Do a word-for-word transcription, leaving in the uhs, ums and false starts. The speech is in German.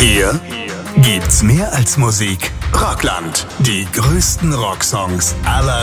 Hier gibt's mehr als Musik. Rockland. Die größten Rocksongs aller